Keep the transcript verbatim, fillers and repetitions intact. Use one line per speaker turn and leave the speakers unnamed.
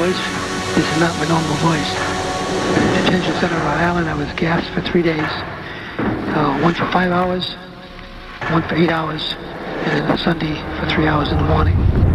voice. This is not my normal voice. Detention center, Rhode Island. I was gassed for three days. Uh, one for five hours, one for eight hours, and then Sunday for three hours in the morning.